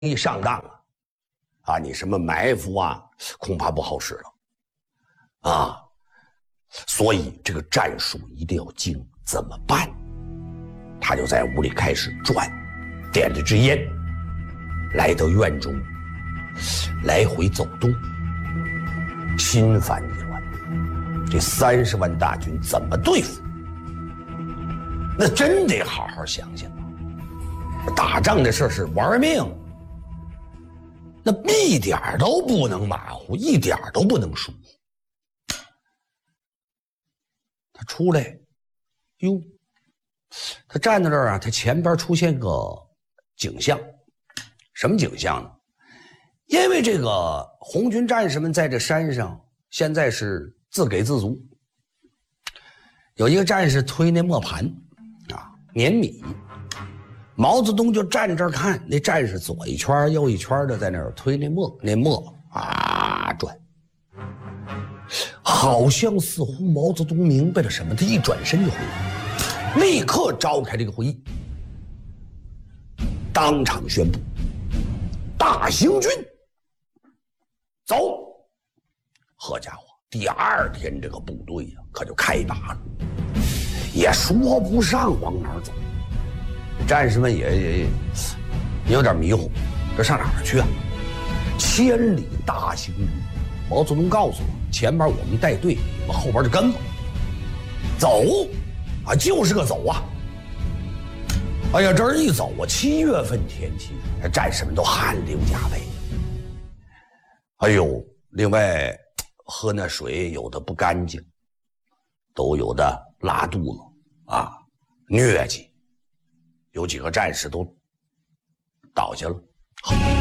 易上当啊！你什么埋伏啊，恐怕不好使了啊！所以这个战术一定要精，怎么办？他就在屋里开始转，点着支烟，来到院中，来回走动，心烦意乱。这30万大军怎么对付？那真得好好想想啊！打仗的事是玩命，那一点都不能马虎，一点都不能疏忽。他出来，哟，他站在这儿啊，他前边出现个景象，什么景象呢？因为这个红军战士们在这山上现在是自给自足，有一个战士推那磨盘啊，碾米，毛泽东就站这儿看，那战士左一圈右一圈的在那儿推那磨啊转，好像似乎毛泽东明白了什么，他一转身就回来，立刻召开这个会议，当场宣布大行军走。好家伙，第2天这个部队呀，可就开打了，也说不上往哪儿走。战士们也有点迷糊，这上哪儿去啊？千里大行军，毛泽东告诉我，前边我们带队，往后边就跟了，走啊，就是个走啊。哎呀，这一走啊，7月份天气，战士们都汗流浃背。哎呦，另外喝那水有的不干净，都有的拉肚子啊，疟疾，有几个战士都倒下了。